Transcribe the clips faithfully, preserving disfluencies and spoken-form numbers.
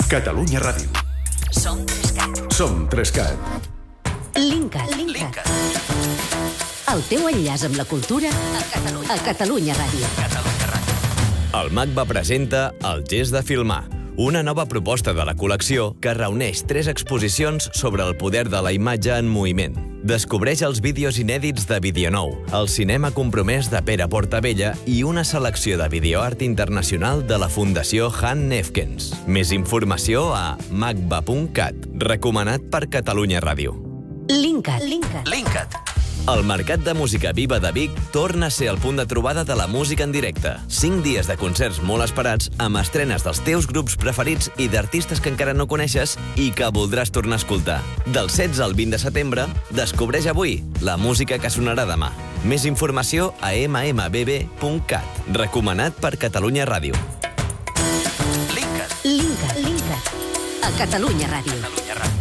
Catalunya Ràdio. Som Trescat. Som Trescat. Linkat. Linkat. El teu enllaç amb la cultura a Catalunya, a Catalunya Ràdio. Catalunya Ràdio. El MACBA presenta El gest de filmar, una nova proposta de la col·lecció que reuneix tres exposicions sobre el poder de la imatge en moviment. Descobreix els vídeos inèdits de Videonou, el cinema compromès de Pere Portabella i una selecció de videoart internacional de la Fundació Han Nefkens. Més informació a macba punt cat, recomanat per Catalunya Ràdio. Linkat. Linkat. Linkat. El Mercat de Música Viva de Vic torna a ser el punt de trobada de la música en directe. Cinc dies de concerts molt esperats amb estrenes dels teus grups preferits i d'artistes que encara no coneixes i que voldràs tornar a escoltar. Del setze al vint de setembre, descobreix avui la música que sonarà demà. Més informació a eme eme be be punt cat, recomanat per Catalunya Ràdio. Linkat. Linkat. Linkat. A Catalunya Ràdio. Catalunya Ràdio.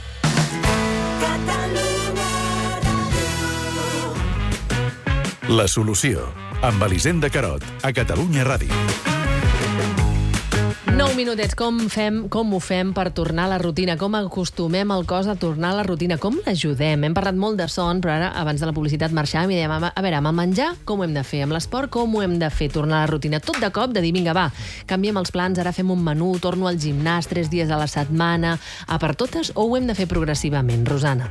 La solució, amb Elisenda Carot, a Catalunya Ràdio. Nou minutets, com fem, com ho fem per tornar a la rutina? Com acostumem el cos a tornar a la rutina? Com l'ajudem? Hem parlat molt de son, però ara, abans de la publicitat, marxàvem i dèiem, a veure, amb el menjar, com ho hem de fer? Amb l'esport, com ho hem de fer? Tornar a la rutina. Tot de cop, de dir, vinga, va, canviem els plans, ara fem un menú, torno al gimnàs tres dies a la setmana, a per totes, o ho hem de fer progressivament? Rosana.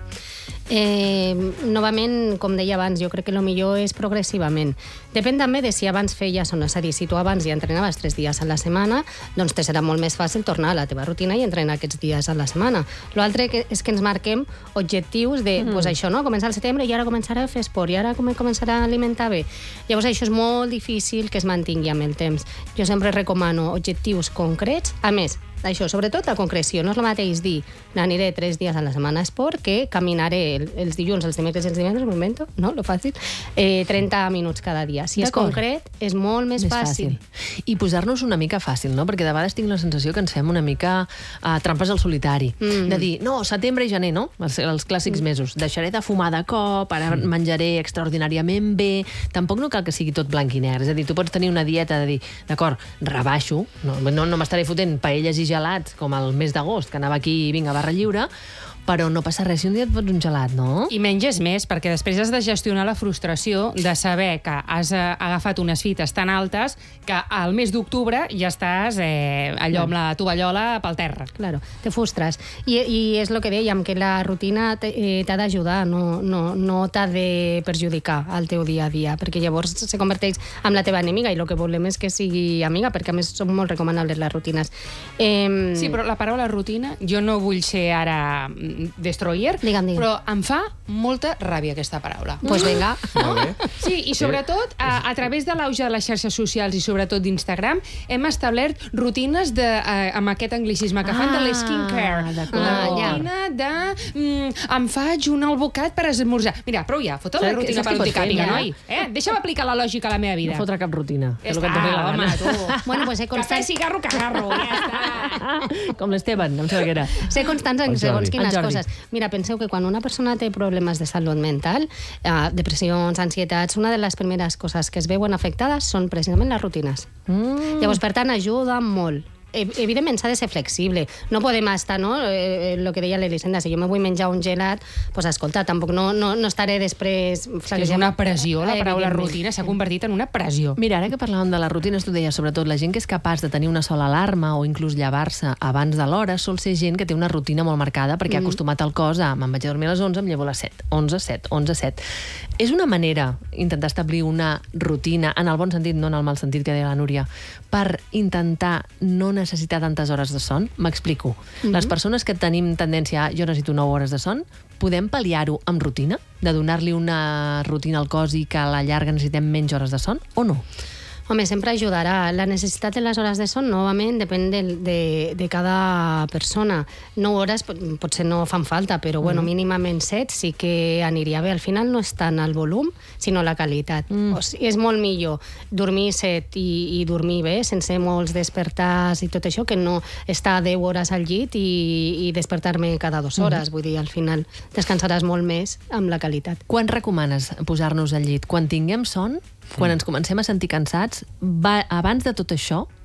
Eh, novament, com deia abans, jo crec que el millor és progressivament. Depèn també de si abans feies o no. És a dir, si tu abans ja entrenaves tres dies a la setmana, doncs te serà molt més fàcil tornar a la teva rutina i entrenar aquests dies a la setmana. L'altre és que ens marquem objectius de, mm. pues això, no? Començar al setembre i ara començarà a fer esport i ara començarà a alimentar bé. Llavors això és molt difícil que es mantingui amb el temps. Jo sempre recomano objectius concrets. A més, això, sobretot la concreció. No és el mateix dir n'aniré tres dies a la setmana a esport que caminaré els dilluns, els dimecres i els divendres, m'ho invento, no? Lo fàcil, eh, trenta minuts cada dia. Si és concret, és molt més, més fàcil. fàcil. I posar-nos una mica fàcil, no? Perquè de vegades tinc la sensació que ens fem una mica uh, trampes al solitari. Mm. De dir, no, setembre i gener, no? Els, els clàssics mm. mesos. Deixaré de fumar de cop, ara mm. menjaré extraordinàriament bé. Tampoc no cal que sigui tot blanc i negre. És a dir, tu pots tenir una dieta de dir, d'acord, rebaixo, no, no, no m'estaré fotent paelles i gelats com el mes d'agost, que anava aquí, vinga, barra lliure, però no passa res si un dia et fots un gelat, no? I menges més, perquè després has de gestionar la frustració de saber que has eh, agafat unes fites tan altes que al mes d'octubre ja estàs eh, allò amb la tovallola pel terra. Claro, te frustres. I, i és el que dèiem, que la rutina t'ha eh, d'ajudar, no, no, no t'ha de perjudicar al teu dia a dia, perquè llavors se converteix en la teva enemiga i el que volem és que sigui amiga, perquè a més són molt recomanables les rutines. Eh... Sí, però la paraula rutina, jo no vull ser ara destroyer, digue'm, digue'm. però em fa molta ràbia aquesta paraula. Doncs pues vinga. No? Sí, i sobretot a, a través de l'auge de les xarxes socials i sobretot d'Instagram hem establert rutines de, eh, amb aquest anglicisme que ah, fan de l'skincare. La rutina ja. de mm, em faig un albocat per esmorzar. Mira, prou ja, fota la rutina per on t'hi càpiga, noi. Eh? Deixa'm aplicar la lògica a la meva vida. No fotre cap rutina. Ja està, home, tu. Bueno, pues, Cafè, cigarro, cagarro, ja està. Com l'Esteban, em sembla que era. Ser constants en segons quines coses. Mira, penseu que quan una persona té problemes de salut mental, eh, depressions, ansietats, una de les primeres coses que es veuen afectades són precisament les rutines. Mm. Llavors, per tant, ajuda molt. Evidentment s'ha de ser flexible, no podem estar, no? Eh, el que deia l'Elisenda, si jo me vull menjar un gelat, doncs escolta, tampoc no, no, no estaré després... És que és una pressió, la paraula rutina s'ha convertit en una pressió. Mira, ara que parlàvem de les rutines, tu deies, sobretot, la gent que és capaç de tenir una sola alarma o inclús llevar-se abans de l'hora sol ser gent que té una rutina molt marcada perquè mm. ha acostumat el cos a me'n vaig a dormir a les onze, em llevo a les set, onze, set, onze, set. És una manera intentar establir una rutina, en el bon sentit, no en el mal sentit que deia la Núria, per intentar no necessitar tantes hores de son? M'explico. Mm-hmm. Les persones que tenim tendència a jo necessito nou hores de son, podem pal·liar-ho amb rutina? De donar-li una rutina al cos i que a la llarga necessitem menys hores de son? O no? Home, sempre ajudarà. La necessitat de les hores de son, novament, depèn de, de, de cada persona. Nou hores pot, potser no fan falta, però bueno, mm. mínimament set sí que aniria bé. Al final no és tant el volum, sinó la qualitat. Mm. O sigui, és molt millor dormir set i, i dormir bé, sense molts despertars i tot això, que no estar deu hores al llit i, i despertar-me cada dues hores. Mm. Vull dir, al final descansaràs molt més amb la qualitat. Quan recomanes posar-nos al llit? Quan tinguem son? Quan ens comencem a sentir cansats, va, abans de tot això,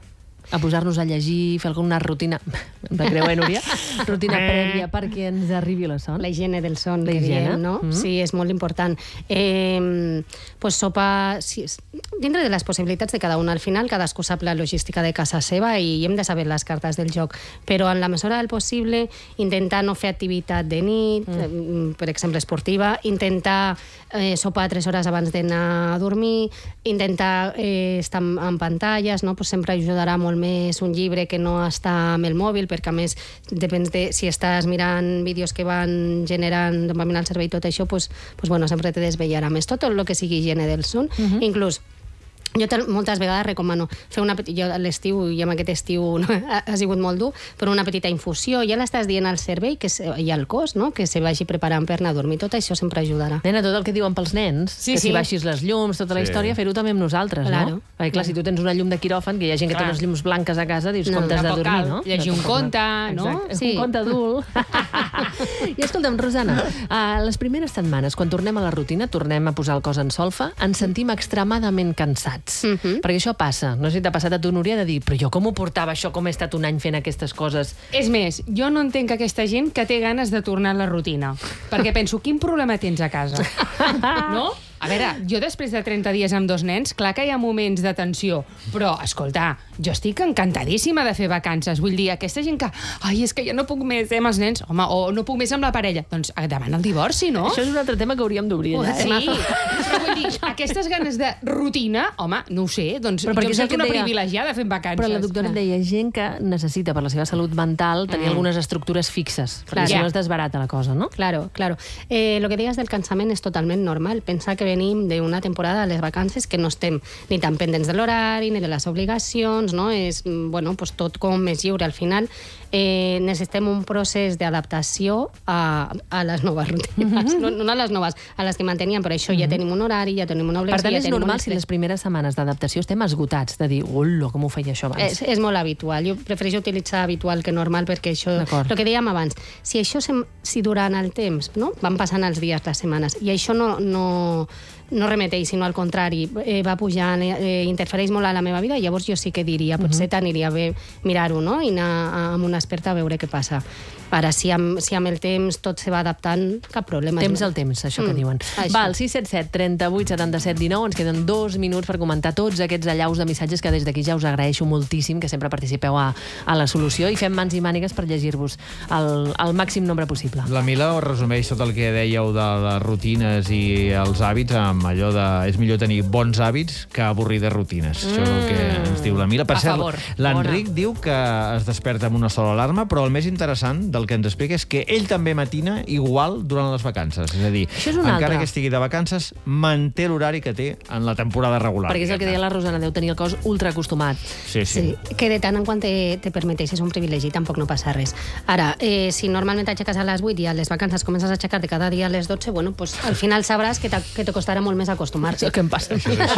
a posar-nos a llegir, fer alguna rutina, em va creu, eh, Núria? Rutina prèvia perquè ens arribi la son. La higiene del son, La que higiene. diem, no? Mm. Sí, és molt important. Eh, pues sopar... Sí, dintre de les possibilitats de cada un. Al final, cadascú sap la logística de casa seva i hem de saber les cartes del joc. Però en la mesura del possible, intentar no fer activitat de nit, mm. per exemple, esportiva, intentar eh, sopar tres hores abans d'anar a dormir, intentar eh, estar en, en pantalles, no? Pues sempre ajudarà molt més un llibre que no està amb el mòbil, perquè a més, depèn de si estàs mirant vídeos que van generant dopamina al cervell i tot això, pues, pues bueno, sempre te desvetllarà més. Tot el que sigui higiene del son, uh-huh. inclús jo moltes vegades recomano fer una petita... Jo a l'estiu, i amb aquest estiu no, ha, ha sigut molt dur, però una petita infusió, ja l'estàs dient al cervell que se, i al cos, no? Que se vagi preparant per anar a dormir. Tot això sempre ajudarà. Nena, tot el que diuen pels nens, Sí, que si sí. baixis les llums, tota la Sí. història, fer-ho també amb nosaltres, Claro. no? Perquè, clar, si tu tens una llum de quiròfan, que hi ha gent que Clar. té unes llums blanques a casa, dius, No, com t'has de Tampoc dormir, cal no? llegir un conte, no? Exacte, Sí. un conte adult. I escolta'm, Rosana, a les primeres setmanes, quan tornem a la rutina, tornem a posar el cos en solfa, ens sentim extremadament cansats. Mhm. Perquè això passa. No sé si t'ha passat a tu, Núria, de dir, però jo com ho portava això, com he estat un any fent aquestes coses? És més, jo no entenc aquesta gent que té ganes de tornar a la rutina. Perquè penso, quin problema tens a casa? No? A veure, jo després de trenta dies amb dos nens, clar que hi ha moments de tensió, però, escolta, jo estic encantadíssima de fer vacances. Vull dir, aquesta gent que, ai, és que ja no puc més eh, amb els nens, home, o no puc més amb la parella, doncs demana el divorci, no? Això és un altre tema que hauríem d'obrir allà, eh? Sí, però vull dir, aquestes ganes de rutina, home, no ho sé, doncs Però jo perquè em és el sento que una deia- privilegiada fent vacances. Però la doctora deia gent que necessita per la seva salut mental tenir Mm. algunes estructures fixes, perquè Clar. si Ja. no es desbarata la cosa, no? Claro, claro. Eh, lo que digues del cansament és totalment normal. Pensa que venim d'una temporada a les vacances que no estem ni tan pendents de l'horari ni de les obligacions, no? És, mm, bueno, pues tot com més lliure. Al final eh, necessitem un procés d'adaptació a, a les noves rutines. no, no a les noves, a les que manteníem, però això ja tenim un horari, ja tenim una Per obligació, tant, ja és tenim un normal si estrès. les primeres setmanes d'adaptació estem esgotats, de dir, olo, com ho feia això abans? És, és molt habitual. Jo prefereixo utilitzar habitual que normal perquè això... D'acord. El que dèiem abans, si això sem- si durant el temps no, van passant els dies, les setmanes, i això no, no, no remeteix, sinó al contrari, eh, va pujant, eh, interfereix molt a la meva vida, llavors jo sí que diria, potser t'aniria bé mirar-ho, no? I anar amb una experta a veure què passa. Ara, si amb, si amb el temps tot se va adaptant, cap problema. Temps al temps, això que Mm, diuen. això. Val, sis set set, trenta-vuit, setanta-set, dinou. Ens queden dos minuts per comentar tots aquests allaus de missatges que des d'aquí ja us agraeixo moltíssim, que sempre participeu a, a la solució i fem mans i mànigues per llegir-vos el, el màxim nombre possible. La Mila resumeix tot el que dèieu de les rutines i els hàbits amb allò de és millor tenir bons hàbits que avorrides rutines. Això és el que ens diu la Mila. Per A cert, favor. l'Enric diu que es desperta amb una sola alarma, però el més interessant del que ens explica és que ell també matina igual durant les vacances. És a dir, Això és un encara altre. que estigui de vacances, manté l'horari que té en la temporada regular. Perquè és el que deia la Rosana, deu tenir el cos ultra acostumat. Sí, sí. Sí, que de tant en quant te, te permeteix, és un privilegi, tampoc no passa res. Ara, eh, si normalment t'aixeques a les vuit i a les vacances comences a aixecar-te cada dia a les dotze, bueno, pues, al final sabràs que, que te costarà molt més acostumar-te. Això que em passa. Això és així,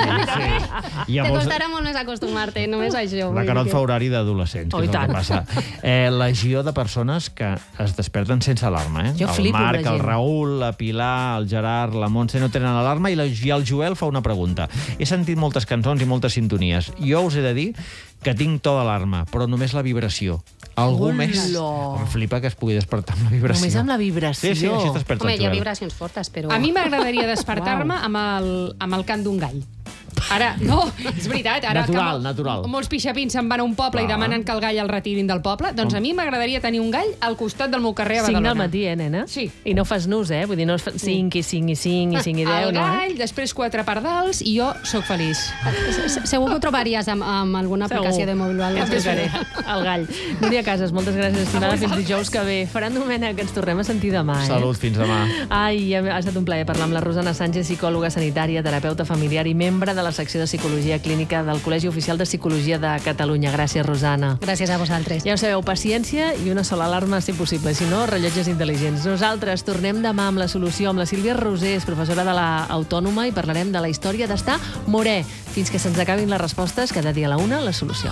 sí. Hi ha Te molts... costarà molt més acostumar-te, només això. La vull Carol dir fa que- horari d'adolescents, Oh, que i és el que tant. passa. Eh, legió de persones que es desperten sense alarma, eh? Jo el flipo amb Marc, la el gent. Raül, la Pilar, el Gerard, la Montse no tenen alarma i, la, i el Joel fa una pregunta. He sentit moltes cançons i moltes sintonies. Jo us he de dir que tinc to d'alarma, però només la vibració. Algú Hola. més... Em flipa que es pugui despertar amb la vibració. Només amb la vibració. Sí, sí, així es desperta Home, el hi ha Joel. vibracions fortes, però... A mi m'agradaria despertar-me amb, el, amb el cant d'un gall. Ara, no, és veritat. Ara Natural, que natural. Molts pixapins se'n van a un poble Clar. i demanen que el gall el retirin del poble. Doncs a mi m'agradaria tenir un gall al costat del meu carrer a Cinc Badalona. del matí, eh, nena? Sí. I no fas nus, eh? Vull dir, no es fa cinc i cinc i cinc i cinc i deu, El no? Eh? gall, després quatre pardals i jo sóc feliç. Se- Segur que ho trobaries amb, amb alguna aplicació de mòbil o alguna Ja cosa. explicaré. El gall. Núria Casas, moltes gràcies, estimada. Fins dijous que ve. Faran Domènec, que ens tornem a sentir demà, eh? Salut, fins demà. Ai, ha estat un plaer parlar amb la Rosana Sánchez, psicòloga sanitària, terapeuta familiar i membre de la secció de Psicologia Clínica del Col·legi Oficial de Psicologia de Catalunya. Gràcies, Rosana. Gràcies a vosaltres. Ja ho sabeu, paciència i una sola alarma, si possible. Si no, rellotges intel·ligents. Nosaltres tornem demà amb la solució amb la Sílvia Rosés, professora de la Autònoma, i parlarem de la història d'estar morè. Fins que se'ns acabin les respostes, cada dia a la una, la solució.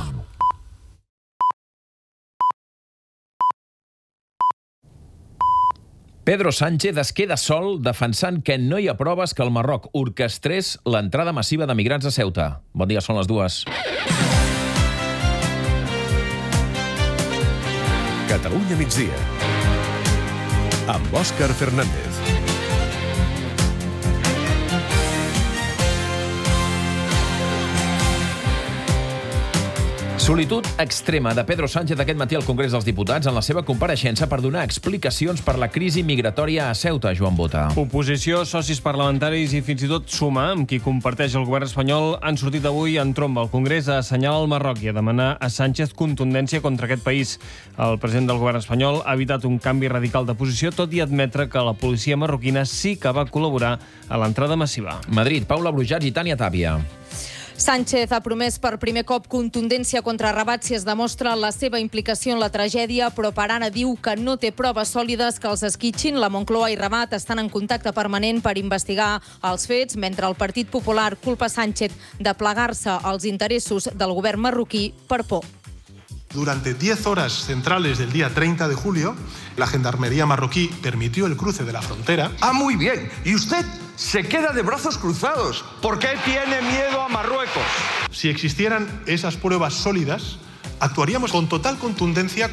Pedro Sánchez es queda sol defensant que no hi ha proves que el Marroc orquestrés l'entrada massiva de migrants a Ceuta. Bon dia, són les dues. Catalunya migdia. Amb Òscar Fernández. Solitud extrema de Pedro Sánchez aquest matí al Congrés dels Diputats en la seva compareixença per donar explicacions per la crisi migratòria a Ceuta, Joan Bota. Oposició, socis parlamentaris i fins i tot Suma, amb qui comparteix el govern espanyol, han sortit avui en tromba al Congrés a assenyalar el Marroc i a demanar a Sánchez contundència contra aquest país. El president del govern espanyol ha evitat un canvi radical de posició, tot i admetre que la policia marroquina sí que va col·laborar a l'entrada massiva. Madrid, Paula Brujats i Tània Tàpia. Sánchez ha promès per primer cop contundència contra Rabat si es demostra la seva implicació en la tragèdia, però per ara diu que no té proves sòlides que els esquitxin. La Moncloa i Rabat estan en contacte permanent per investigar els fets, mentre el Partit Popular culpa Sánchez de plegar-se als interessos del govern marroquí per por. Durante diez horas centrales del día treinta de julio, la gendarmería marroquí permitió el cruce de la frontera. Ah, muy bien. ¿Y usted se queda de brazos cruzados? ¿Por qué tiene miedo a Marruecos? Si existieran esas pruebas sólidas, actuaríamos con total contundencia.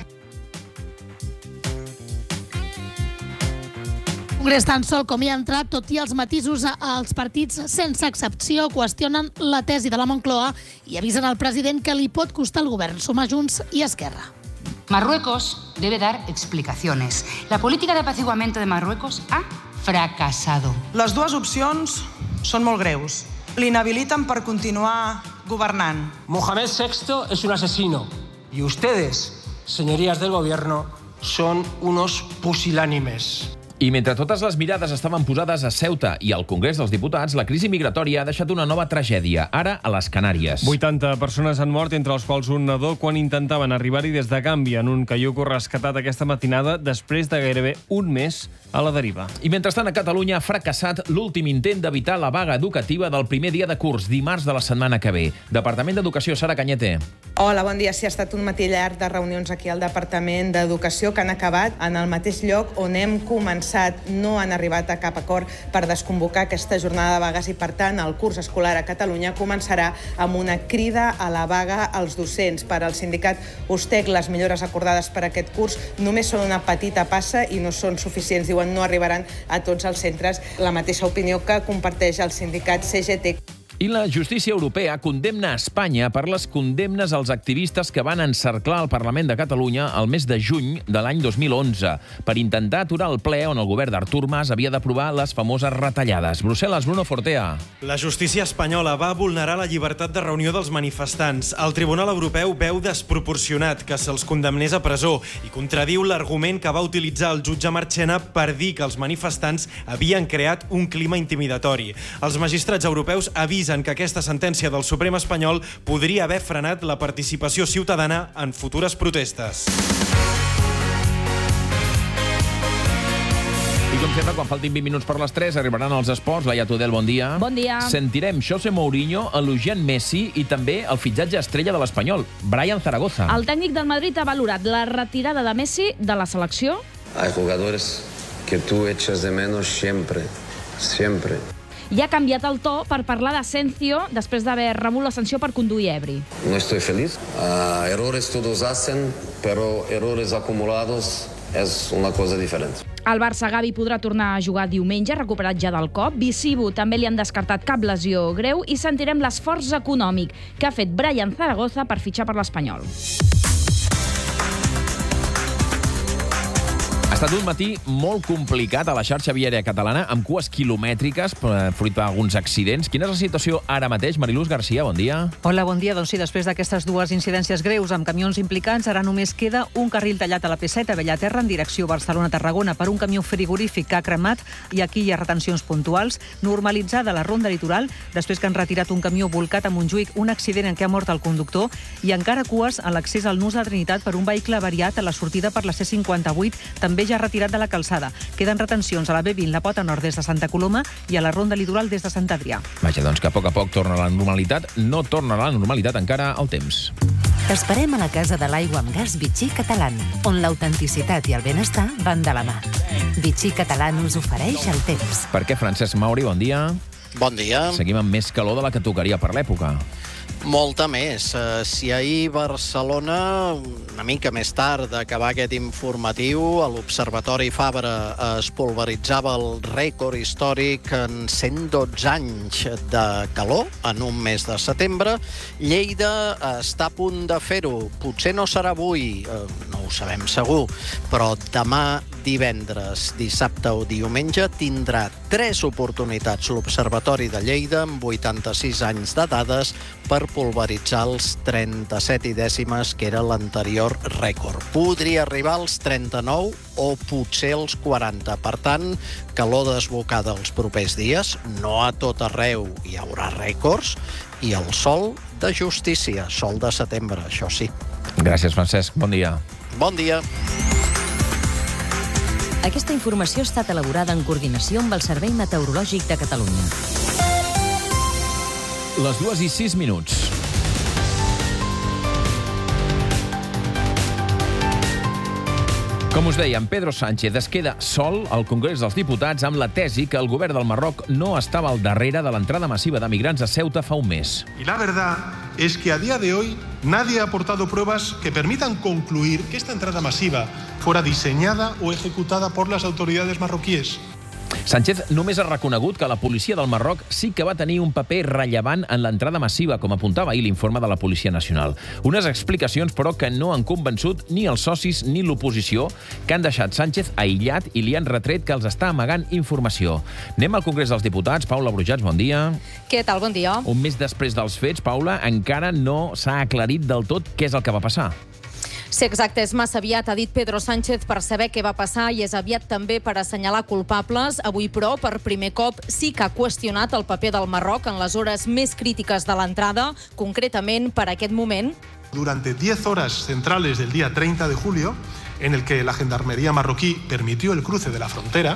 El Congrés tan sol com hi ha entrat, tot i els matisos als partits, sense excepció, qüestionen la tesi de la Moncloa i avisen al president que li pot costar el govern, Sumar Junts i Esquerra. Marruecos debe dar explicaciones. La política de apaciguamiento de Marruecos ha fracasado. Les dues opcions són molt greus. L'inhabiliten per continuar governant. Mohamed sexto es un asesino. Y ustedes, señorías del gobierno, son unos pusilánimes. I mentre totes les mirades estaven posades a Ceuta i al Congrés dels Diputats, la crisi migratòria ha deixat una nova tragèdia, ara a les Canàries. vuitanta persones han mort, entre els quals un nadó, quan intentaven arribar-hi des de Gàmbia, en un caiuc rescatat aquesta matinada després de gairebé un mes a la deriva. I mentrestant, a Catalunya ha fracassat l'últim intent d'evitar la vaga educativa del primer dia de curs, dimarts de la setmana que ve. Departament d'Educació, Sara Cañete. Hola, bon dia. Sí, ha estat un matí llarg de reunions aquí al Departament d'Educació que han acabat en el mateix lloc on hem començat. No han arribat a cap acord per desconvocar aquesta jornada de vagues i, per tant, el curs escolar a Catalunya començarà amb una crida a la vaga als docents. Per al sindicat USTEC, les millores acordades per a aquest curs només són una petita passa i no són suficients. Diuen no arribaran a tots els centres. La mateixa opinió que comparteix el sindicat C G T. I la justícia europea condemna a Espanya per les condemnes als activistes que van encerclar el Parlament de Catalunya el mes de juny de l'any dos mil onze per intentar aturar el ple on el govern d'Artur Mas havia d'aprovar les famoses retallades. Brussel·les, Bruno Fortea. La justícia espanyola va vulnerar la llibertat de reunió dels manifestants. El Tribunal Europeu veu desproporcionat que se'ls condemnés a presó i contradiu l'argument que va utilitzar el jutge Marchena per dir que els manifestants havien creat un clima intimidatori. Els magistrats europeus avisen que aquesta sentència del Suprem espanyol podria haver frenat la participació ciutadana en futures protestes. I com sempre, quan faltin vint minuts per les tres, arribaran els esports. Laia Tudel, bon dia. Bon dia. Sentirem José Mourinho elogiant Messi i també el fitxatge estrella de l'Espanyol, Brian Zaragoza. El tècnic del Madrid ha valorat la retirada de Messi de la selecció. Hay jugadores que tú echas de menos siempre, siempre. I ha canviat el to per parlar d'Asensio després d'haver rebut la sanció per conduir ebri. No estoy feliz. Uh, errores todos hacen, pero errores acumulados es una cosa diferente. El Barça Gavi podrà tornar a jugar diumenge, recuperat ja del cop. Visibu també li han descartat cap lesió greu i sentirem l'esforç econòmic que ha fet Brian Zaragoza per fitxar per l'Espanyol. Ha estat un matí molt complicat a la xarxa viària catalana, amb cues quilomètriques, fruit d'alguns accidents. Quina és la situació ara mateix? Mariluz Garcia, bon dia. Hola, bon dia. Doncs sí, després d'aquestes dues incidències greus amb camions implicats, ara només queda un carril tallat a la P set a Bellaterra en direcció Barcelona-Tarragona per un camió frigorífic que ha cremat i aquí hi ha retencions puntuals. Normalitzada la ronda litoral, després que han retirat un camió volcat a Montjuïc, un accident en què ha mort el conductor, i encara cues a l'accés al Nus de Trinitat per un vehicle avariat a la sortida per la C cinquanta-vuit, també ja retirat de la calçada. Queden retencions a la B vint, la Pota Nord des de Santa Coloma i a la ronda litoral des de Sant Adrià. Vaja, doncs que a poc a poc torna a la normalitat. No torna a la normalitat encara el temps. T'esperem a la Casa de l'Aigua amb Gas Vichy Catalán, on l'autenticitat i el benestar van de la mà. Vichy Catalán us ofereix el temps. Per què, Francesc Mauri, bon dia. Bon dia. Seguim amb més calor de la que tocaria per l'època. Molta més. Uh, si ahir Barcelona, una mica més tard d'acabar aquest informatiu, a l'Observatori Fabra es pulveritzava el rècord històric en cent dotze anys de calor en un mes de setembre, Lleida està a punt de fer-ho. Potser no serà avui, uh, no ho sabem segur, però demà divendres, dissabte o diumenge tindrà tres oportunitats l'Observatori de Lleida amb vuitanta-sis anys de dades per pulveritzar els trenta-set i dècimes, que era l'anterior rècord. Podria arribar als trenta-nou o potser als quaranta. Per tant, calor desbocada els propers dies. No a tot arreu hi haurà rècords. I el sol de justícia, sol de setembre, això sí. Gràcies, Francesc. Bon dia. Bon dia. Aquesta informació ha estat elaborada en coordinació amb el Servei Meteorològic de Catalunya. Les dues i sis minuts. Com us dèiem, Pedro Sánchez es queda sol al Congrés dels Diputats amb la tesi que el govern del Marroc no estava al darrere de l'entrada massiva de migrants a Ceuta fa un mes. Y la verdad es que a día de hoy nadie ha aportado pruebas que permitan concluir que esta entrada masiva fuera diseñada o ejecutada por las autoridades marroquíes. Sánchez només ha reconegut que la policia del Marroc sí que va tenir un paper rellevant en l'entrada massiva, com apuntava ahir l'informe de la Policia Nacional. Unes explicacions, però, que no han convençut ni els socis ni l'oposició, que han deixat Sánchez aïllat i li han retret que els està amagant informació. Anem al Congrés dels Diputats. Paula Brujats, bon dia. Què tal? Bon dia. Un mes després dels fets, Paula, encara no s'ha aclarit del tot què és el que va passar. Sí, exacte, és massa aviat, ha dit Pedro Sánchez, per saber què va passar i és aviat també per assenyalar culpables. Avui, però, per primer cop sí que ha qüestionat el paper del Marroc en les hores més crítiques de l'entrada, concretament per aquest moment. Durante diez horas centrales del día treinta de julio, en el que la Gendarmería marroquí permitió el cruce de la frontera,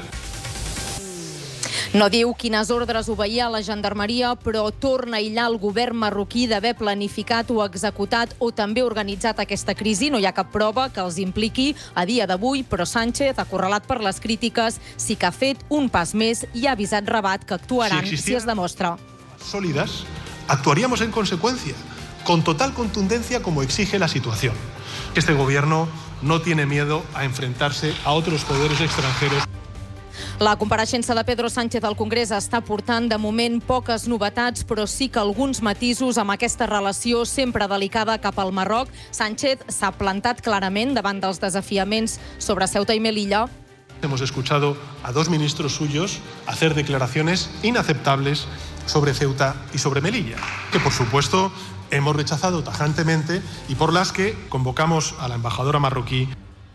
no diu quines ordres obeïa la gendarmeria, però torna a aïllar el govern marroquí d'haver planificat o executat o també organitzat aquesta crisi. No hi ha cap prova que els impliqui a dia d'avui, però Sánchez, acorralat per les crítiques, sí que ha fet un pas més i ha avisat Rabat que actuaran si, si es demostra. Sólidas, actuaríamos en consecuencia, con total contundencia como exige la situación. Este gobierno no tiene miedo a enfrentarse a otros poderes extranjeros. La compareixença de Pedro Sánchez al Congrés està portant de moment poques novetats, però sí que alguns matisos amb aquesta relació sempre delicada cap al Marroc. Sánchez s'ha plantat clarament davant dels desafiaments sobre Ceuta i Melilla. Hemos escuchado a dos ministros suyos hacer declaraciones inaceptables sobre Ceuta y sobre Melilla, que por supuesto hemos rechazado tajantemente y por las que convocamos a la embajadora marroquí.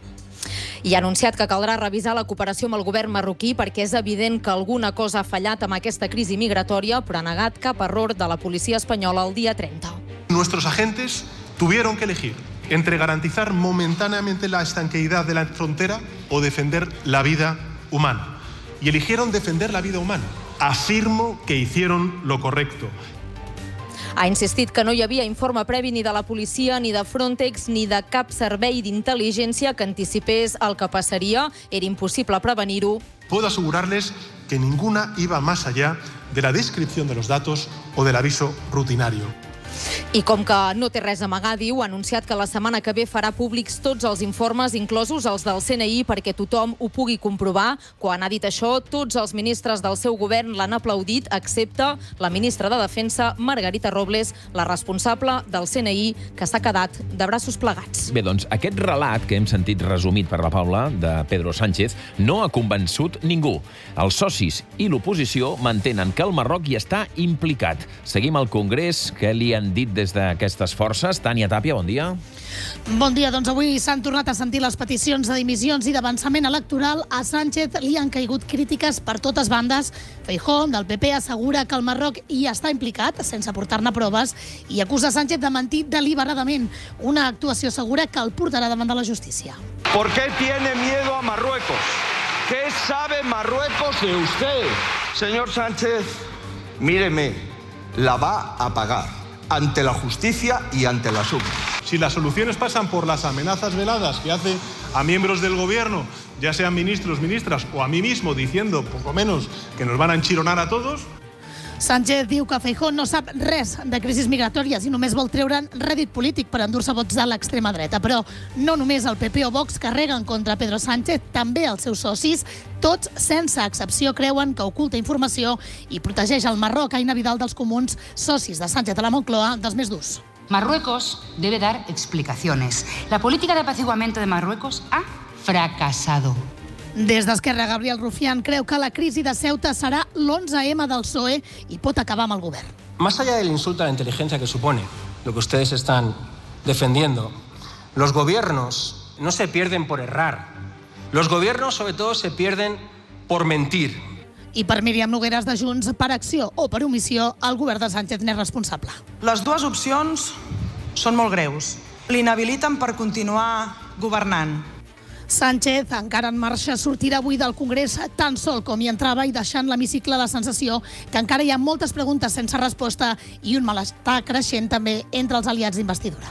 I ha anunciat que caldrà revisar la cooperació amb el govern marroquí perquè és evident que alguna cosa ha fallat amb aquesta crisi migratòria, però ha negat cap error de la policia espanyola el dia trenta. Nuestros agentes tuvieron que elegir entre garantizar momentáneamente la estanqueidad de la frontera o defender la vida humana. Y eligieron defender la vida humana. Afirmo que hicieron lo correcto. Ha insistit que no hi havia informe previ ni de la policia, ni de Frontex, ni de cap servei d'intel·ligència que anticipés el que passaria. Era impossible prevenir-ho. Puedo asegurarles que ninguna iba más allá de la descripción de los datos o del aviso rutinario. I com que no té res a amagar, diu, ha anunciat que la setmana que ve farà públics tots els informes, inclosos els del C N I, perquè tothom ho pugui comprovar. Quan ha dit això, tots els ministres del seu govern l'han aplaudit, excepte la ministra de Defensa, Margarita Robles, la responsable del C N I, que s'ha quedat de braços plegats. Bé, doncs, aquest relat que hem sentit resumit per la Paula, de Pedro Sánchez, no ha convençut ningú. Els socis i l'oposició mantenen que el Marroc hi està implicat. Seguim al Congrés. Què li han dit des d'aquestes forces? Tània Tàpia, bon dia. Bon dia. Doncs avui s'han tornat a sentir les peticions de dimissions i d'avançament electoral. A Sánchez li han caigut crítiques per totes bandes. Feijóo, del P P, assegura que el Marroc hi està implicat, sense portar-ne proves, i acusa Sánchez de mentir deliberadament. Una actuació segura que el portarà davant de la justícia. ¿Por qué tiene miedo a Marruecos? ¿Qué sabe Marruecos de usted? Señor Sánchez, míreme, la va a pagar ante la justicia y ante la suma. Si las soluciones pasan por las amenazas veladas que hace a miembros del gobierno, ya sean ministros, ministras o a mí mismo, diciendo poco menos que nos van a enchironar a todos... Sánchez diu que Feijóo no sap res de crisis migratòries i només vol treure'n rèdit polític per endur-se vots de l'extrema dreta. Però no només el P P o Vox carreguen contra Pedro Sánchez, també els seus socis, tots sense excepció, creuen que oculta informació i protegeix el Marroc. Aina Vidal dels Comuns, socis de Sánchez a la Moncloa, dels més durs. Marruecos debe dar explicaciones. La política de apaciguamiento de Marruecos ha fracasado. Des d'Esquerra, Gabriel Rufián creu que la crisi de Ceuta serà l'onze eme del P S O E i pot acabar amb el govern. Más allá del insulto a la inteligencia que supone lo que ustedes están defendiendo, los gobiernos no se pierden por errar. Los gobiernos, sobre todo, se pierden por mentir. I per Míriam Nogueras de Junts, per acció o per omissió, el govern de Sánchez n'és responsable. Les dues opcions són molt greus. L'inhabiliten per continuar governant. Sánchez, encara en marxa, sortirà avui del Congrés tan sol com hi entrava i deixant l'hemicicle la sensació que encara hi ha moltes preguntes sense resposta i un malestar creixent també entre els aliats d'investidura.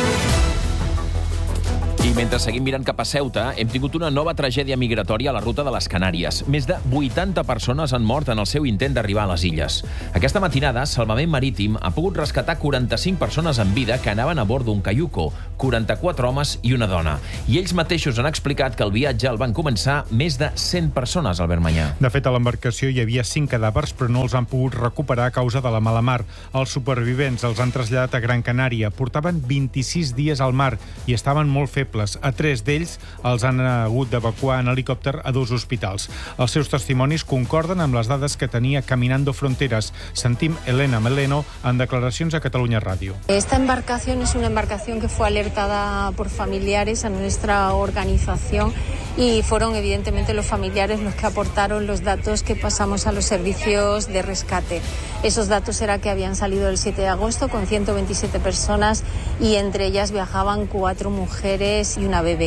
I mentre seguim mirant cap a Ceuta, hem tingut una nova tragèdia migratòria a la ruta de les Canàries. Més de vuitanta persones han mort en el seu intent d'arribar a les illes. Aquesta matinada, Salvament Marítim ha pogut rescatar quaranta-cinc persones en vida que anaven a bord d'un caiuco, quaranta-quatre homes i una dona. I ells mateixos han explicat que el viatge el van començar més de cent persones, Albert Manyà. De fet, a l'embarcació hi havia cinc cadàvers, però no els han pogut recuperar a causa de la mala mar. Els supervivents els han traslladat a Gran Canària. Portaven vint-i-sis dies al mar i estaven molt febles. A tres d'ells els han hagut d'evacuar en helicòpter a dos hospitals. Els seus testimonis concorden amb les dades que tenia Caminando Fronteras. Sentim Elena Meleno en declaracions a Catalunya Ràdio. Esta embarcación es una embarcación que fue alertada por familiares a nuestra organización y fueron evidentemente los familiares los que aportaron los datos que pasamos a los servicios de rescate. Esos datos era que habían salido el siete de agosto con ciento veintisiete personas y entre ellas viajaban cuatro mujeres y una bebé.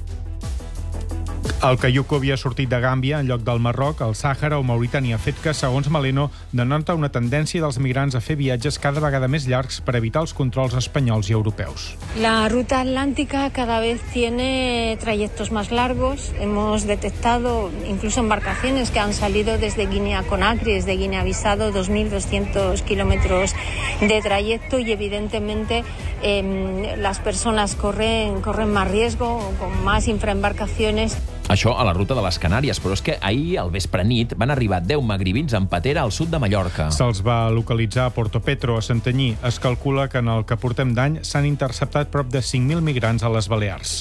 El caiuco havia sortit de Gàmbia en lloc del Marroc, el Sàhara o Mauritània, fet que, segons Meleno, denota una tendència dels migrants a fer viatges cada vegada més llargs per evitar els controls espanyols i europeus. La ruta atlántica cada vez tiene trayectos más largos. Hemos detectado incluso embarcaciones que han salido desde Guinea-Conakry, desde Guinea-Bissau, dos mil doscientos kilómetros de trayecto y evidentemente eh, las personas corren, corren más riesgo, con más infraembarcaciones. Això a la ruta de les Canàries, però és que ahir, al vespre nit, van arribar deu magribins en patera al sud de Mallorca. Se'ls va localitzar a Portopetro, a Santanyí. Es calcula que en el que portem d'any s'han interceptat prop de cinc mil migrants a les Balears.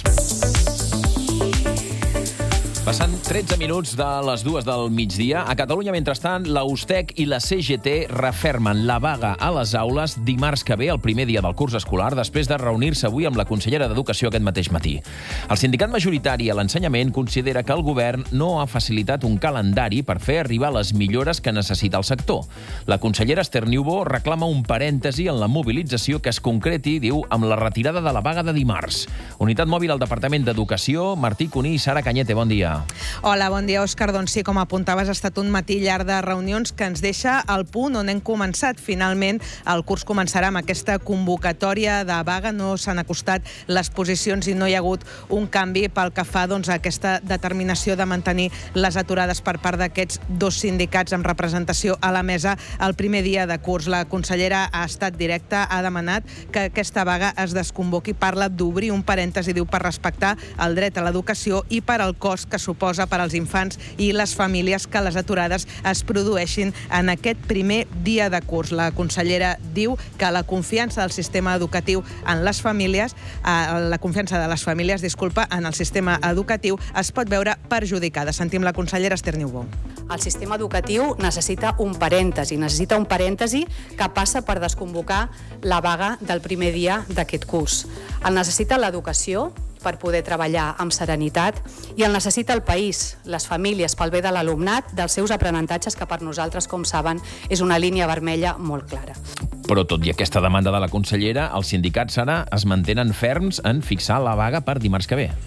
Passant tretze minuts de les dues del migdia, a Catalunya, mentrestant, la USTEC i la C G T refermen la vaga a les aules dimarts que ve, el primer dia del curs escolar, després de reunir-se avui amb la consellera d'Educació aquest mateix matí. El sindicat majoritari a l'ensenyament considera que el govern no ha facilitat un calendari per fer arribar les millores que necessita el sector. La consellera Esther Niubó reclama un parèntesi en la mobilització que es concreti, diu, amb la retirada de la vaga de dimarts. Unitat mòbil al Departament d'Educació, Martí Cuní i Sara Cañete, bon dia. Hola, bon dia, Òscar. Doncs sí, com apuntaves, ha estat un matí llarg de reunions que ens deixa al punt on hem començat. Finalment, el curs començarà amb aquesta convocatòria de vaga. No s'han acostat les posicions i no hi ha hagut un canvi pel que fa doncs, a aquesta determinació de mantenir les aturades per part d'aquests dos sindicats amb representació a la mesa el primer dia de curs. La consellera ha estat directa, ha demanat que aquesta vaga es desconvoqui. Parla d'obrir un parèntesi, diu, per respectar el dret a l'educació i per al cost que suposa per als infants i les famílies que les aturades es produeixin en aquest primer dia de curs. La consellera diu que la confiança del sistema educatiu en les famílies, eh, la confiança de les famílies, disculpa, en el sistema educatiu es pot veure perjudicada. Sentim la consellera Esther Niubó. El sistema educatiu necessita un parèntesi, necessita un parèntesi que passa per desconvocar la vaga del primer dia d'aquest curs. El necessita l'educació per poder treballar amb serenitat i el necessita el país, les famílies, pel bé de l'alumnat, dels seus aprenentatges, que per nosaltres, com saben, és una línia vermella molt clara. Però tot i aquesta demanda de la consellera, els sindicats ara es mantenen ferms en fixar la vaga per dimarts que ve.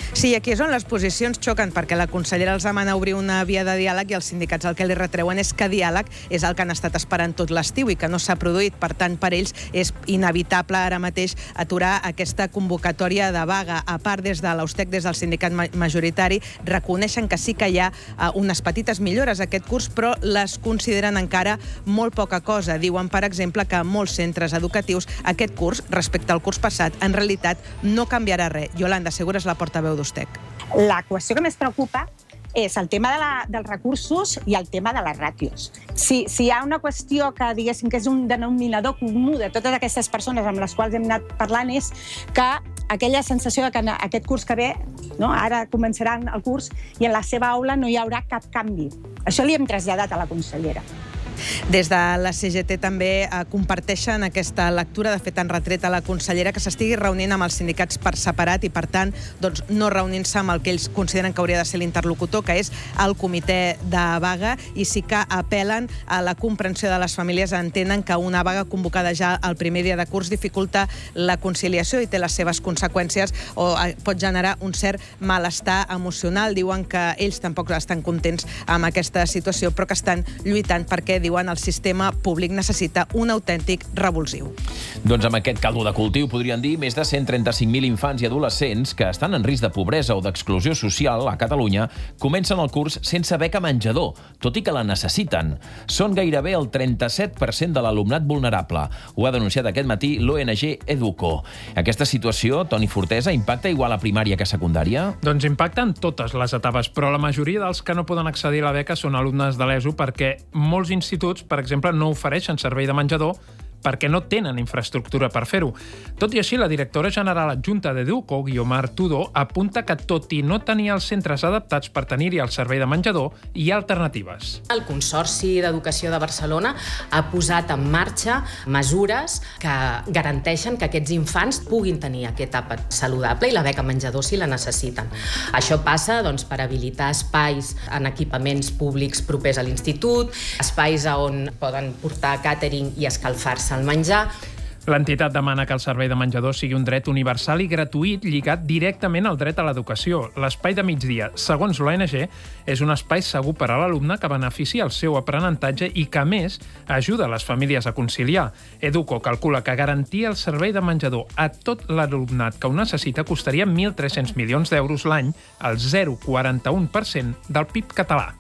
Sí, aquí és on les posicions xoquen, perquè la consellera els demana obrir una via de diàleg i els sindicats el que li retreuen és que diàleg és el que han estat esperant tot l'estiu i que no s'ha produït. Per tant, per ells és inevitable ara mateix aturar aquesta convocatòria de vaga. A part, des de l'Austec, des del sindicat majoritari, reconeixen que sí que hi ha uh, unes petites millores aquest curs, però les consideren encara molt poca cosa. Diuen, per exemple, que a molts centres educatius aquest curs, respecte al curs passat, en realitat no canviarà res. Yolanda Segura és la portaveu d'Austec. La qüestió que més preocupa és el tema de la, dels recursos i el tema de les ràtios. Si, si hi ha una qüestió que, diguéssim, que és un denominador comú de totes aquestes persones amb les quals hem anat parlant és que aquella sensació de que aquest curs que ve, no, ara començaran el curs i en la seva aula no hi haurà cap canvi. Això li hem traslladat a la consellera. Des de la C G T també eh, comparteixen aquesta lectura. De fet, han retret a la consellera que s'estigui reunint amb els sindicats per separat i, per tant, doncs, no reunint-se amb el que ells consideren que hauria de ser l'interlocutor, que és el comitè de vaga, i sí que apel·len a la comprensió de les famílies. Entenen que una vaga convocada ja el primer dia de curs dificulta la conciliació i té les seves conseqüències o pot generar un cert malestar emocional. Diuen que ells tampoc estan contents amb aquesta situació, però que estan lluitant perquè, diuen, el sistema públic necessita un autèntic revulsiu. Doncs amb aquest caldo de cultiu, podrien dir, més de cent trenta-cinc mil infants i adolescents que estan en risc de pobresa o d'exclusió social a Catalunya comencen el curs sense beca menjador, tot i que la necessiten. Són gairebé el trenta-set per cent de l'alumnat vulnerable. Ho ha denunciat aquest matí l'O N G Educo. Aquesta situació, Toni Fortesa, impacta igual a primària que a secundària? Doncs impacta en totes les etapes, però la majoria dels que no poden accedir a la beca són alumnes de l'E S O perquè molts instituts, per exemple, no ofereixen servei de menjador perquè no tenen infraestructura per fer-ho. Tot i així, la directora general adjunta d'Educo, Guiomar Tudor, apunta que tot i no tenir els centres adaptats per tenir-hi el servei de menjador, hi ha alternatives. El Consorci d'Educació de Barcelona ha posat en marxa mesures que garanteixen que aquests infants puguin tenir aquest àpat saludable i la beca menjador si la necessiten. Això passa doncs, per habilitar espais en equipaments públics propers a l'institut, espais on poden portar càtering i escalfar-se al menjar. L'entitat demana que el servei de menjador sigui un dret universal i gratuït lligat directament al dret a l'educació. L'espai de migdia, segons l'O N G, és un espai segur per a l'alumne que beneficia el seu aprenentatge i que, a més, ajuda les famílies a conciliar. Educo calcula que garantir el servei de menjador a tot l'alumnat que ho necessita costaria mil tres-cents milions d'euros l'any, el zero coma quaranta-u per cent del P I B català.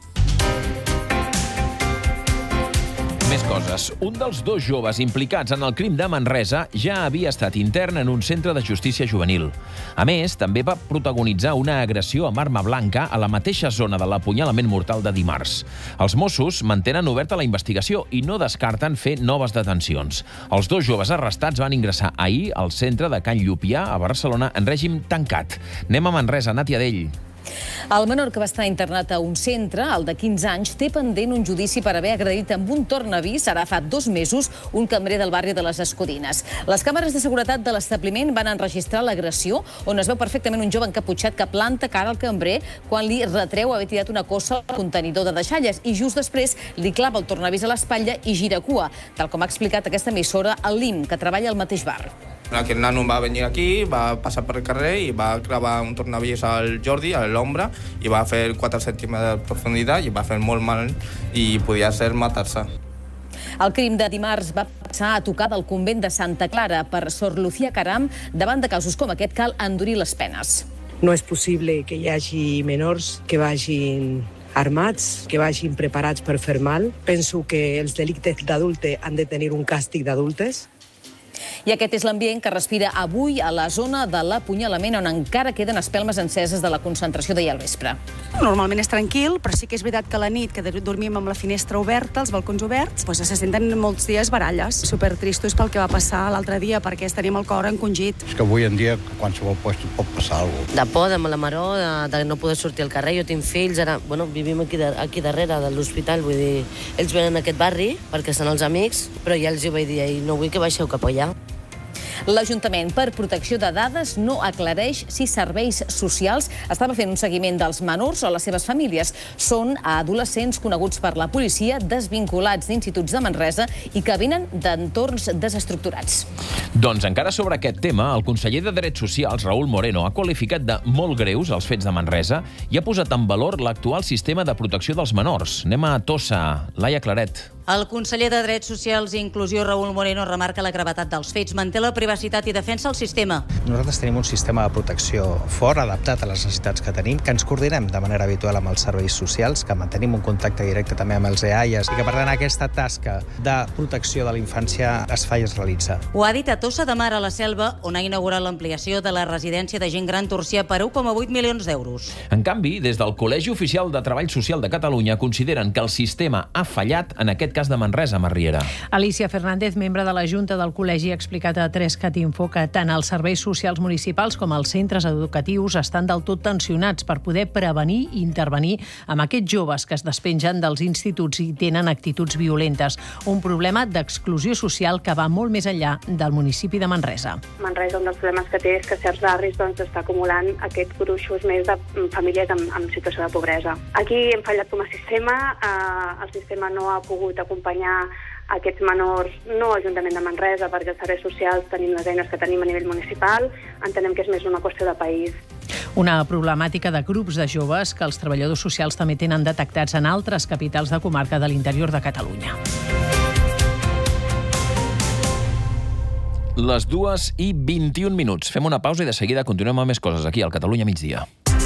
Més coses. Un dels dos joves implicats en el crim de Manresa ja havia estat intern en un centre de justícia juvenil. A més, també va protagonitzar una agressió amb arma blanca a la mateixa zona de l'apunyalament mortal de dimarts. Els Mossos mantenen oberta la investigació i no descarten fer noves detencions. Els dos joves arrestats van ingressar ahir al centre de Can Llupià, a Barcelona, en règim tancat. Anem a Manresa, Nàtia Dell. El menor que va estar internat a un centre, el de quinze anys, té pendent un judici per haver agredit amb un tornavís, ara fa dos mesos, un cambrer del barri de les Escudines. Les càmeres de seguretat de l'establiment van enregistrar l'agressió, on es veu perfectament un jove encaputxat que planta cara al cambrer quan li retreu haver tirat una cossa al contenidor de deixalles i just després li clava el tornavís a l'espatlla i gira cua, tal com ha explicat aquesta emissora el Lim, que treballa al mateix bar. Aquest nano va venir aquí, va passar per el carrer i va clavar un tornavís al Jordi, a l'ombra, i va fer quatre centímetres de profunditat i va fer molt mal i podia ser matar-se. El crim de dimarts va passar a tocar del convent de Santa Clara. Per Sor Lucía Caram, davant de casos com aquest cal endurir les penes. No és possible que hi hagi menors que vagin armats, que vagin preparats per fer mal. Penso que els delictes d'adulte han de tenir un càstig d'adultes. I aquest és l'ambient que respira avui a la zona de l'apunyalament, on encara queden espelmes enceses de la concentració d'ahir al vespre. Normalment és tranquil, però sí que és veritat que a la nit, que dormim amb la finestra oberta, els balcons oberts, doncs se senten molts dies baralles. Supertristos pel que va passar l'altre dia, perquè tenim el cor encongit. És que avui en dia qualsevol lloc pot passar alguna cosa. De por, de mala maror, de, de no poder sortir al carrer. Jo tinc fills, ara, bueno, vivim aquí, de, aquí darrere de l'hospital, vull dir, ells venen a aquest barri perquè són els amics, però ja els hi vaig dir, no vull que baixeu cap allà. L'Ajuntament, per protecció de dades, no aclareix si serveis socials estava fent un seguiment dels menors o les seves famílies. Són adolescents coneguts per la policia, desvinculats d'instituts de Manresa i que venen d'entorns desestructurats. Doncs encara sobre aquest tema, el conseller de Drets Socials, Raúl Moreno, ha qualificat de molt greus els fets de Manresa i ha posat en valor l'actual sistema de protecció dels menors. Anem a Tossa. Laia Claret. El conseller de Drets Socials i Inclusió, Raúl Moreno, remarca la gravetat dels fets, manté la privacitat i defensa el sistema. Nosaltres tenim un sistema de protecció fort, adaptat a les necessitats que tenim, que ens coordinem de manera habitual amb els serveis socials, que mantenim un contacte directe també amb els E A I A S i que, per tant, aquesta tasca de protecció de la infància es fa i es realitza. Ho ha dit a Tossa de Mar, a la Selva, on ha inaugurat l'ampliació de la residència de gent gran Torcia per un coma vuit milions d'euros. En canvi, des del Col·legi Oficial de Treball Social de Catalunya consideren que el sistema ha fallat, en aquest cas de Manresa, Marriera. Alicia Fernández, membre de la Junta del Col·legi, ha explicat a tres cat info que tant els serveis socials municipals com els centres educatius estan del tot tensionats per poder prevenir i intervenir amb aquests joves que es despengen dels instituts i tenen actituds violentes. Un problema d'exclusió social que va molt més enllà del municipi de Manresa. Manresa, un dels problemes que té és que certs barris doncs, està acumulant aquests gruixos més de famílies en, en situació de pobresa. Aquí hem fallat com a sistema, eh, el sistema no ha pogut acompanyar aquests menors, no Ajuntament de Manresa, perquè els serveis socials tenim les eines que tenim a nivell municipal, entenem que és més una qüestió de país. Una problemàtica de grups de joves que els treballadors socials també tenen detectats en altres capitals de comarca de l'interior de Catalunya. Les dues i vint-i-un minuts. Fem una pausa i de seguida continuem amb més coses aquí al Catalunya Migdia.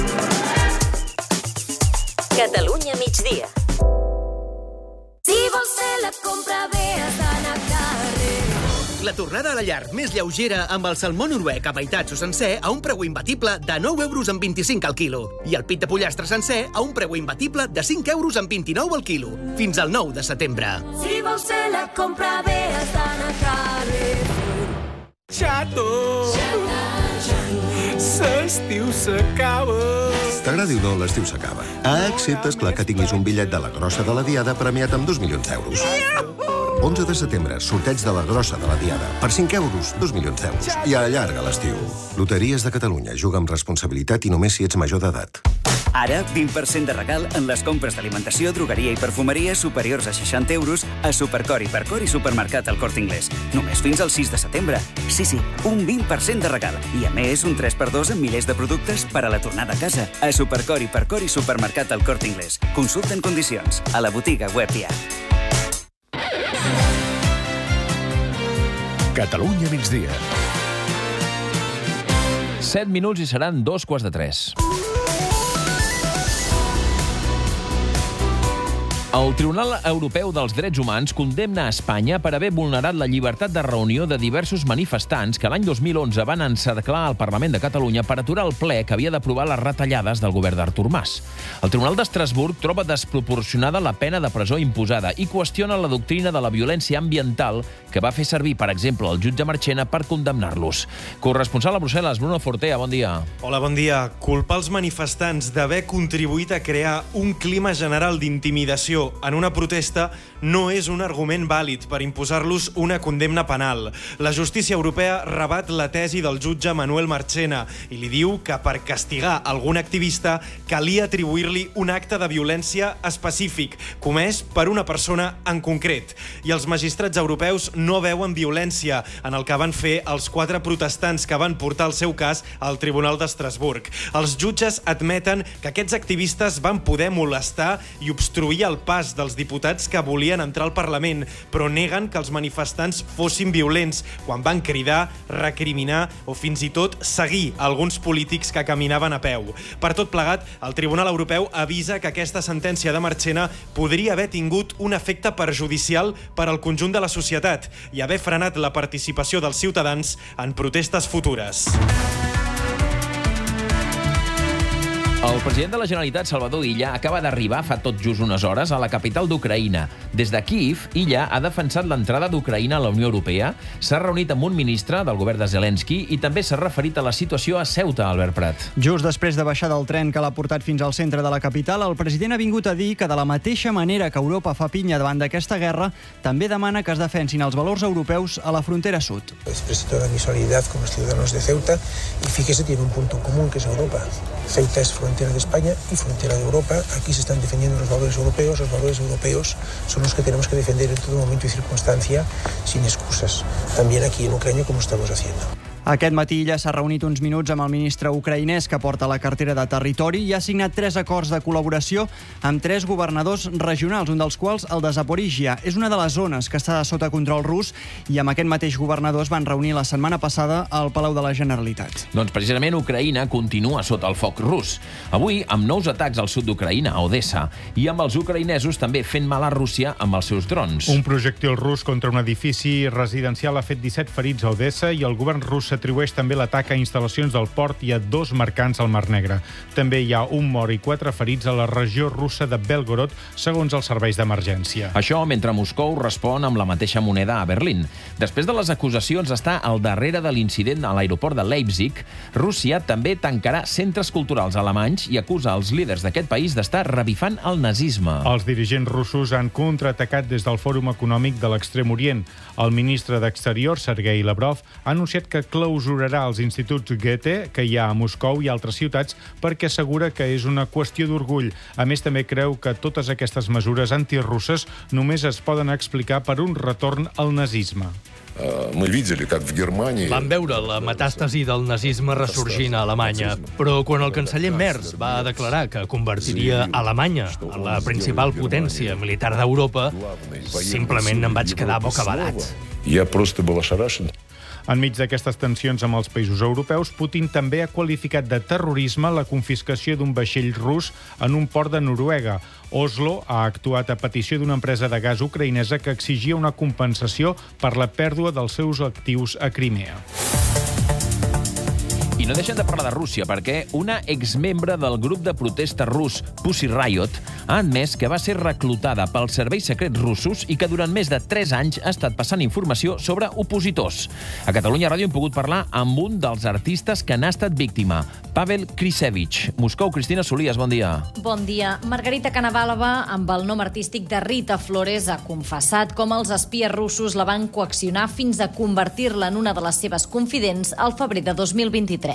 Catalunya Migdia. Si vols fer la compra bé has d'anar a carrer. La tornada a la llar més lleugera amb el salmó noruec afaitat o sencer a un preu imbatible de nou euros amb vint-i-cinc al quilo. I el pit de pollastre sencer a un preu imbatible de cinc euros amb vint-i-nou al quilo. Fins al nou de setembre. Si vols fer la compra bé has d'anar a carrer. Xato! L'estiu s'acaba! T'agradi o no, l'estiu s'acaba. Ah, excepte, esclar, que tinguis un bitllet de la grossa de la Diada premiat amb dos milions d'euros. onze de setembre, sorteig de la grossa de la Diada. Per cinc euros, dos milions d'euros. I allarga l'estiu. Loteries de Catalunya. Juga amb responsabilitat i només si ets major d'edat. Ara, vint per cent de regal en les compres d'alimentació, drogueria i perfumeria superiors a seixanta euros a Supercor, Hipercor i Supermercat El Corte Inglés. Només fins al sis de setembre. Sí, sí, un vint per cent de regal. I a més, un tres per dos en milers de productes per a la tornada a casa. A Supercor, Hipercor i Supermercat El Corte Inglés. Consulta en condicions. A la botiga web i app. Catalunya Migdia. Set minuts i seran dos quarts de tres. El Tribunal Europeu dels Drets Humans condemna a Espanya per haver vulnerat la llibertat de reunió de diversos manifestants que l'any dos mil onze van encerclar el Parlament de Catalunya per aturar el ple que havia d'aprovar les retallades del govern d'Artur Mas. El Tribunal d'Estrasburg troba desproporcionada la pena de presó imposada i qüestiona la doctrina de la violència ambiental que va fer servir, per exemple, el jutge Marchena per condemnar-los. Corresponsal a Brussel·les, Bruno Fortea, bon dia. Hola, bon dia. Culpar els manifestants d'haver contribuït a crear un clima general d'intimidació en una protesta no és un argument vàlid per imposar-los una condemna penal. La justícia europea rebat la tesi del jutge Manuel Marchena i li diu que per castigar algun activista calia atribuir-li un acte de violència específic, comès per una persona en concret. I els magistrats europeus no veuen violència en el que van fer els quatre protestants que van portar el seu cas al Tribunal d'Estrasburg. Els jutges admeten que aquests activistes van poder molestar i obstruir el pas dels diputats que volien entrar al Parlament, però neguen que els manifestants fossin violents quan van cridar, recriminar o fins i tot seguir alguns polítics que caminaven a peu. Per tot plegat, el Tribunal Europeu avisa que aquesta sentència de Marchena podria haver tingut un efecte perjudicial per al conjunt de la societat i haver frenat la participació dels ciutadans en protestes futures. El president de la Generalitat, Salvador Illa, acaba d'arribar fa tot just unes hores a la capital d'Ucraïna. Des de Kíev, Illa ha defensat l'entrada d'Ucraïna a la Unió Europea, s'ha reunit amb un ministre del govern de Zelensky i també s'ha referit a la situació a Ceuta, Albert Prat. Just després de baixar del tren que l'ha portat fins al centre de la capital, el president ha vingut a dir que de la mateixa manera que Europa fa pinya davant d'aquesta guerra, també demana que es defensin els valors europeus a la frontera sud. Expreso toda mi solidaridad con los ciudadanos de Ceuta y fíjese, tiene un punto común que es Europa. Ceuta es frontera de España y frontera de Europa. Aquí se están defendiendo los valores europeos. Los valores europeos son los que tenemos que defender en todo momento y circunstancia, sin excusas. También aquí en Ucrania, como estamos haciendo. Aquest matí ja s'ha reunit uns minuts amb el ministre ucraïnès que porta la cartera de territori i ha signat tres acords de col·laboració amb tres governadors regionals, un dels quals, el de Zaporígia. És una de les zones que està sota control rus i amb aquest mateix governador es van reunir la setmana passada al Palau de la Generalitat. Doncs precisament Ucraïna continua sota el foc rus. Avui, amb nous atacs al sud d'Ucraïna, a Odessa, i amb els ucraïnesos també fent mal a Rússia amb els seus drons. Un projectil rus contra un edifici residencial ha fet disset ferits a Odessa i el govern rus s'atribueix també l'atac a instal·lacions del port i a dos mercants al Mar Negre. També hi ha un mort i quatre ferits a la regió russa de Belgorod, segons els serveis d'emergència. Això mentre Moscou respon amb la mateixa moneda a Berlín. Després de les acusacions d'estar al darrere de l'incident a l'aeroport de Leipzig, Rússia també tancarà centres culturals alemanys i acusa els líders d'aquest país d'estar revifant el nazisme. Els dirigents russos han contraatacat des del Fòrum Econòmic de l'Extrem Orient. El ministre d'Exterior, Sergei Lavrov, ha anunciat que clausurarà els instituts Goethe que hi ha a Moscou i altres ciutats perquè assegura que és una qüestió d'orgull. A més, també creu que totes aquestes mesures antirusses només es poden explicar per un retorn al nazisme. Vam veure la metàstasi del nazisme ressorgint a Alemanya, però quan el canceller Merz va declarar que convertiria Alemanya en la principal potència militar d'Europa, simplement em vaig quedar bocabadat. Enmig d'aquestes tensions amb els països europeus, Putin també ha qualificat de terrorisme la confiscació d'un vaixell rus en un port de Noruega. Oslo ha actuat a petició d'una empresa de gas ucraïnesa que exigia una compensació per la pèrdua dels seus actius a Crimea. I no deixen de parlar de Rússia perquè una exmembre del grup de protesta rus Pussy Riot ha admès que va ser reclutada pels serveis secrets russos i que durant més de tres anys ha estat passant informació sobre opositors. A Catalunya Ràdio hem pogut parlar amb un dels artistes que n'ha estat víctima, Pavel Krisevich. Moscou, Cristina Solies, bon dia. Bon dia. Margarita Canavalova, amb el nom artístic de Rita Flores, ha confessat com els espies russos la van coaccionar fins a convertir-la en una de les seves confidents al febrer de dos mil vint-i-tres.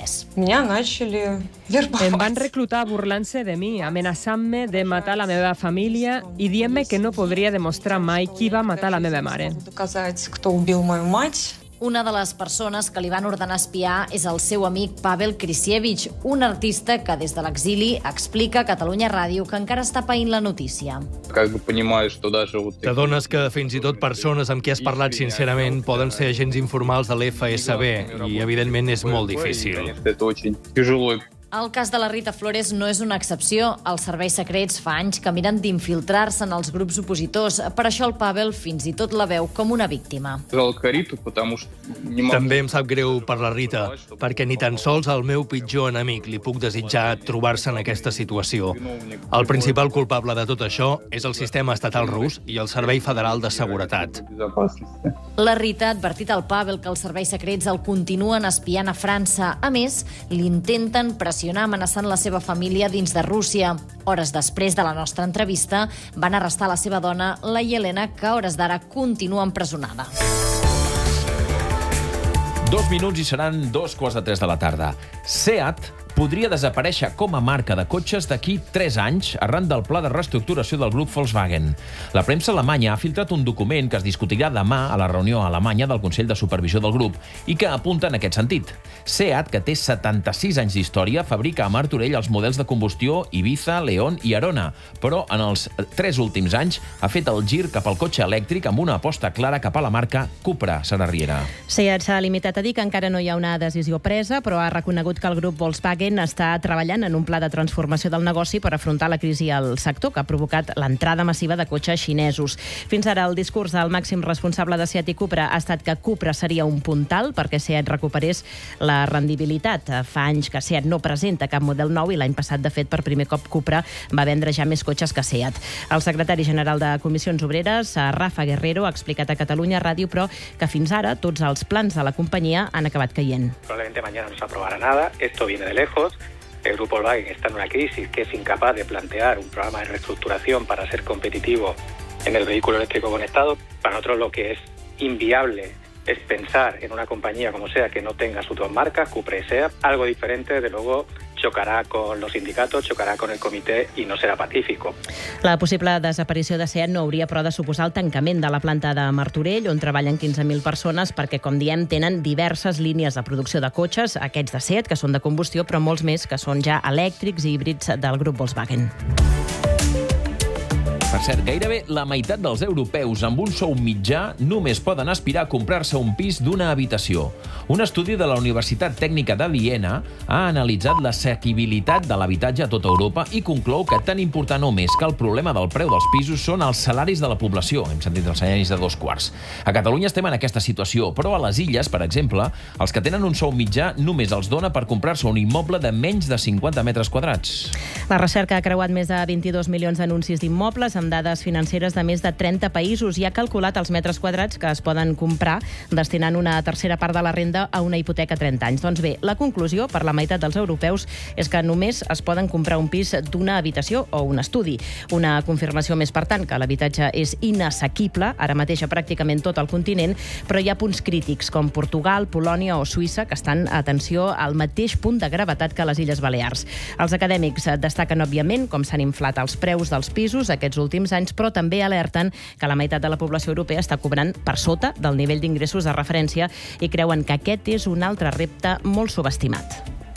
Em van reclutar burlant-se de mi, amenaçant-me de matar la meva família i dient-me que no podria demostrar mai qui va matar la meva mare. Una de les persones que li van ordenar espiar és el seu amic Pavel Krisevich, un artista que des de l'exili explica a Catalunya Ràdio que encara està paint la notícia. T'adones que fins i tot persones amb qui has parlat sincerament poden ser agents informals de l'F S B i, evidentment, és molt difícil. El cas de la Rita Flores no és una excepció. Els serveis secrets fa anys que miren d'infiltrar-se en els grups opositors. Per això el Pavel fins i tot la veu com una víctima. També em sap greu per la Rita, perquè ni tan sols al meu pitjor enemic li puc desitjar trobar-se en aquesta situació. El principal culpable de tot això és el sistema estatal rus i el Servei Federal de Seguretat. La Rita ha advertit al Pavel que els serveis secrets el continuen espiant a França. A més, l'intenten pressionar amenaçant la seva família dins de Rússia. Hores després de la nostra entrevista, van arrestar la seva dona, la Yelena, que a hores d'ara continua empresonada. Dos minuts i seran dos quarts de tres de la tarda. SEAT podria desaparèixer com a marca de cotxes d'aquí tres anys arran del pla de reestructuració del grup Volkswagen. La premsa alemanya ha filtrat un document que es discutirà demà a la reunió a Alemanya del Consell de Supervisió del grup i que apunta en aquest sentit. SEAT, que té setanta-sis anys d'història, fabrica a Martorell els models de combustió Ibiza, León i Arona, però en els tres últims anys ha fet el gir cap al cotxe elèctric amb una aposta clara cap a la marca Cupra, Sara Riera. SEAT s'ha limitat a dir que encara no hi ha una decisió presa, però ha reconegut que el grup Volkswagen Volkswagen està treballant en un pla de transformació del negoci per afrontar la crisi al sector, que ha provocat l'entrada massiva de cotxes xinesos. Fins ara, el discurs del màxim responsable de Seat i Cupra ha estat que Cupra seria un puntal perquè Seat recuperés la rendibilitat. Fa anys que Seat no presenta cap model nou i l'any passat, de fet, per primer cop Cupra va vendre ja més cotxes que Seat. El secretari general de Comissions Obreres, Rafa Guerrero, ha explicat a Catalunya Ràdio, però que fins ara tots els plans de la companyia han acabat caient. Probablemente mañana no se aprobará nada, esto viene de lejos. El grupo Volkswagen está en una crisis que es incapaz de plantear un programa de reestructuración para ser competitivo en el vehículo eléctrico conectado. Para nosotros lo que es inviable es pensar en una compañía como Seat que no tenga sus dos marcas, Cupra y Seat. Algo diferente, desde luego, xocarà con los sindicatos, xocarà con el comitè i no serà pacífico. La possible desaparició de Seat no hauria, però, de suposar el tancament de la planta de Martorell, on treballen quinze mil persones, perquè, com diem, tenen diverses línies de producció de cotxes, aquests de Seat, que són de combustió, però molts més que són ja elèctrics i híbrids del grup Volkswagen. Per cert, gairebé la meitat dels europeus amb un sou mitjà només poden aspirar a comprar-se un pis d'una habitació. Un estudi de la Universitat Tècnica de Viena ha analitzat l'assequibilitat de l'habitatge a tota Europa i conclou que tan important o més que el problema del preu dels pisos són els salaris de la població. Hem sentit els salaris de dos quarts. A Catalunya estem en aquesta situació, però a les Illes, per exemple, els que tenen un sou mitjà només els dona per comprar-se un immoble de menys de cinquanta metres quadrats. La recerca ha creuat més de vint-i-dos milions d'anuncis d'immobles amb dades financeres de més de trenta països i ha calculat els metres quadrats que es poden comprar destinant una tercera part de la renda a una hipoteca a trenta anys. Doncs bé, la conclusió per la meitat dels europeus és que només es poden comprar un pis d'una habitació o un estudi. Una confirmació més, per tant, que l'habitatge és inassequible, ara mateix a pràcticament tot el continent, però hi ha punts crítics com Portugal, Polònia o Suïssa que estan, atenció, al mateix punt de gravetat que les Illes Balears. Els acadèmics destaquen, òbviament, com s'han inflat els preus dels pisos aquests últims anys, però també alerten que la meitat de la població europea està cobrant per sota del nivell d'ingressos de referència i creuen que aquest és un altre repte molt subestimat.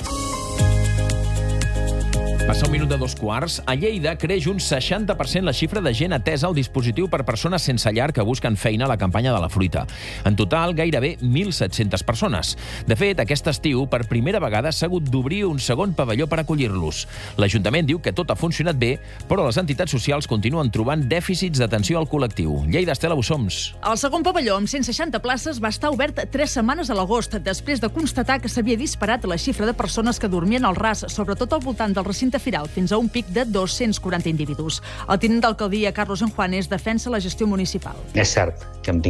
Passa un minut de dos quarts. A Lleida creix un seixanta per cent la xifra de gent atesa al dispositiu per persones sense llar que busquen feina a la campanya de la fruita. En total, gairebé mil set-centes persones. De fet, aquest estiu, per primera vegada, s'ha hagut d'obrir un segon pavelló per acollir-los. L'Ajuntament diu que tot ha funcionat bé, però les entitats socials continuen trobant dèficits d'atenció al col·lectiu. Lleida, Estela Bussoms. El segon pavelló, amb cent seixanta places, va estar obert tres setmanes a l'agost, després de constatar que s'havia disparat la xifra de persones que dormien al ras, sobretot al voltant del recinte firal, fins a un pic de dos-cents quaranta individus. El tinent d'alcaldia, Carlos Enjuanes, defensa la gestió municipal. És cert que hem tingut